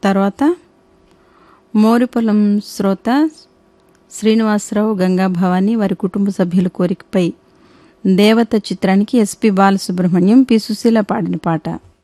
తర్వాత మోరిపొలం శ్రోత శ్రీనివాసరావు, గంగా భవాని వారి కుటుంబ సభ్యుల కోరికపై దేవత చిత్రానికి ఎస్పి బాలసుబ్రహ్మణ్యం, పి సుశీల పాడిన పాట.